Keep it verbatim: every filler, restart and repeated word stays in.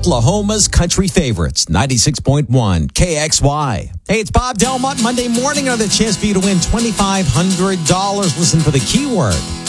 Oklahoma's country favorites, ninety-six point one K X Y. Hey, it's Bob Delmont. Monday morning, another chance for you to win twenty-five hundred dollars. Listen for the keyword